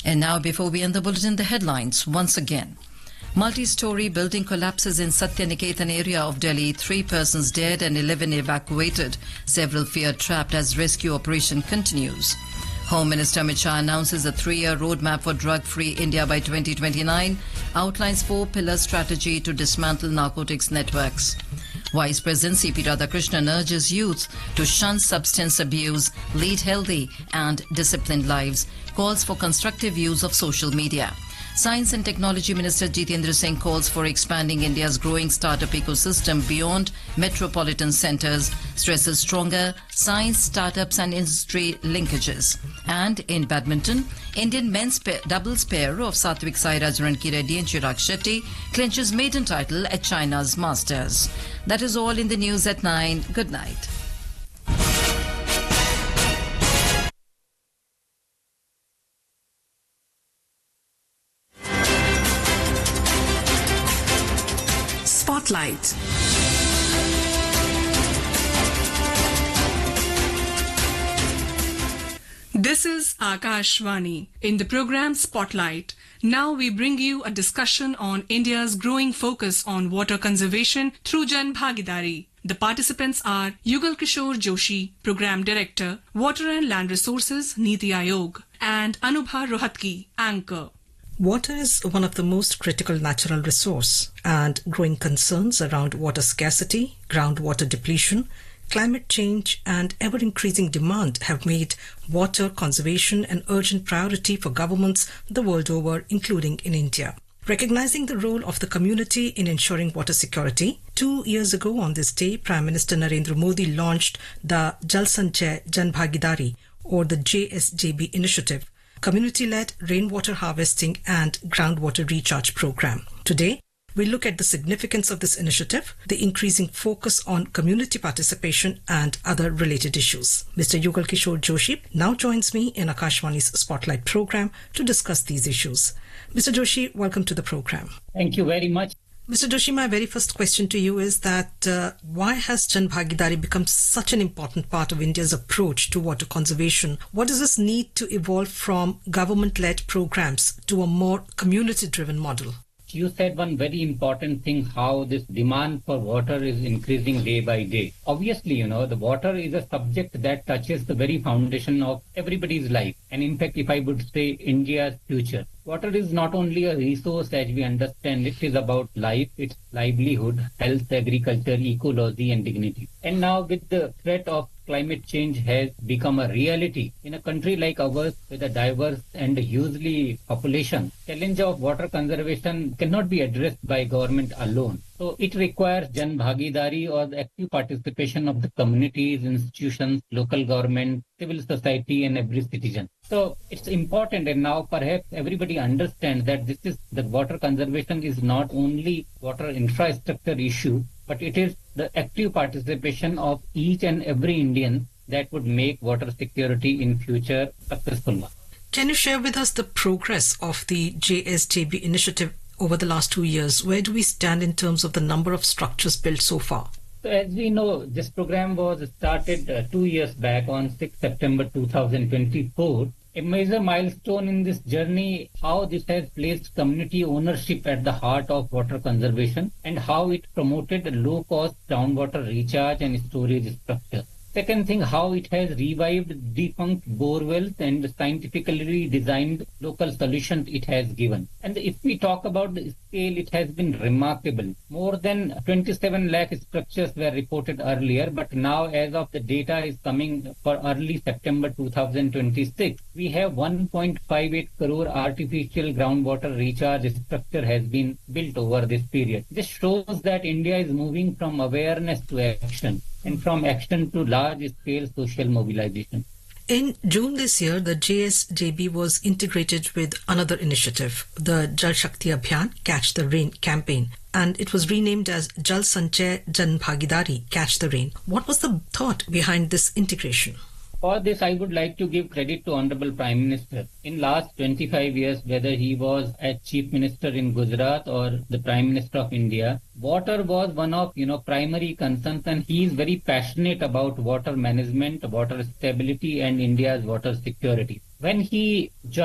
And now, before we end the bulletin, the headlines once again. Multi-story building collapses in Satyaniketan area of Delhi. 3 persons dead and 11 evacuated. Several fear trapped as rescue operation continues. Home Minister Amit Shah announces a 3-year roadmap for drug-free India by 2029. Outlines 4-pillar strategy to dismantle narcotics networks. Vice President C.P. Radhakrishnan urges youth to shun substance abuse, lead healthy and disciplined lives. Calls for constructive use of social media. Science and Technology Minister Jitendra Singh calls for expanding India's growing startup ecosystem beyond metropolitan centres, stresses stronger science, startups and industry linkages. And in badminton, Indian men's doubles pair of Satvik Sairaj Rankireddy and Chirag Shetty clinches maiden title at China's Masters. That is all in the news at 9. Good night. Spotlight. This is Akashvani. In the program Spotlight, now we bring you a discussion on India's growing focus on water conservation through Jan Bhagidari. The participants are Yugal Kishore Joshi, Program Director, Water and Land Resources, Niti Aayog, and Anubha Rohatgi, Anchor. Water is one of the most critical natural resource, and growing concerns around water scarcity, groundwater depletion, climate change and ever-increasing demand have made water conservation an urgent priority for governments the world over, including in India. Recognizing the role of the community in ensuring water security, 2 years ago on this day, Prime Minister Narendra Modi launched the Jal Sanchay Jan Bhagidari, or the JSJB initiative, community-led rainwater harvesting and groundwater recharge program. Today, we look at the significance of this initiative, the increasing focus on community participation and other related issues. Mr. Yugal Kishore Joshi now joins me in Akashvani's Spotlight program to discuss these issues. Mr. Joshi, welcome to the program. Thank you very much. Mr. Joshi, my very first question to you is that why has Jan Bhagidari become such an important part of India's approach to water conservation? What does this need to evolve from government-led programs to a more community-driven model? You said one very important thing, how this demand for water is increasing day by day. Obviously, the water is a subject that touches the very foundation of everybody's life. And in fact, if I would say India's future. Water is not only a resource as we understand, it is about life, its livelihood, health, agriculture, ecology and dignity. And now with the threat of climate change has become a reality in a country like ours with a diverse and hugely population, challenge of water conservation cannot be addressed by government alone. So it requires Jan Bhagidari, or the active participation of the communities, institutions, local government, civil society and every citizen. So it's important, and now perhaps everybody understands that the water conservation is not only water infrastructure issue, but it is the active participation of each and every Indian that would make water security in future successful. Can you share with us the progress of the JSJB initiative over the last 2 years? Where do we stand in terms of the number of structures built so far? So as we know, this program was started 2 years back on 6 September 2024. A major milestone in this journey, how this has placed community ownership at the heart of water conservation and how it promoted low-cost groundwater recharge and storage structure. Second thing, how it has revived defunct bore wells and scientifically designed local solutions it has given. And if we talk about the scale, it has been remarkable. More than 27 lakh structures were reported earlier, but now as of the data is coming for early September 2026, we have 1.58 crore artificial groundwater recharge structure has been built over this period. This shows that India is moving from awareness to action, and from action to large-scale social mobilization. In June this year, the JSJB was integrated with another initiative, the Jal Shakti Abhiyan Catch the Rain campaign, and it was renamed as Jal Sanchay Jan Bhagidari Catch the Rain. What was the thought behind this integration? For this, I would like to give credit to Honorable Prime Minister. In last 25 years, whether he was as Chief Minister in Gujarat or the Prime Minister of India, water was one of, primary concerns, and he is very passionate about water management, water stability and India's water security. When he joined